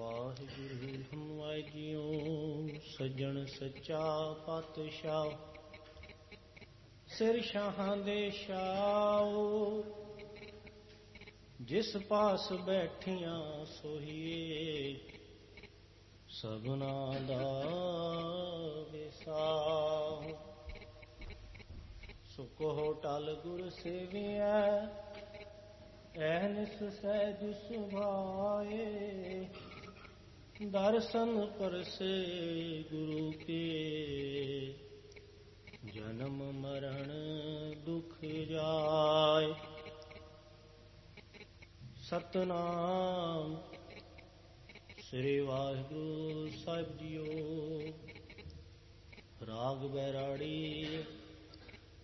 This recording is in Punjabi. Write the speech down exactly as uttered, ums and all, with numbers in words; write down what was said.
ਵਾਹਿਗੁਰੂ ਹਮਵਾਹਿ ਜੀਓ। ਸੱਜਣ ਸੱਚਾ ਪਾਤਸ਼ਾਹ, ਸਿਰ ਸ਼ਾਹਾਂ ਦੇ ਸ਼ਾਹ, ਜਿਸ ਪਾਸ ਬੈਠੀਆਂ ਸੋਹੀਏ, ਸਭਨਾ ਦਾ ਵਿਸਾਹ। ਸੋ ਕਹੋ ਟਲ ਗੁਰ ਸੇਵੀਐ, ਐਨਿਸ ਸਹਿਜ ਸੁਭਾਏ। ਦਰਸ਼ਨ ਪਰਸੇ ਗੁਰੂ ਕੇ, ਜਨਮ ਮਰਨ ਦੁਖ ਜਾਏ। ਸਤਿਨਾਮ ਸ੍ਰੀ ਵਾਹਿਗੁਰੂ ਸਾਹਿਬ ਜੀਓ। ਰਾਗ ਬੈਰਾੜੀ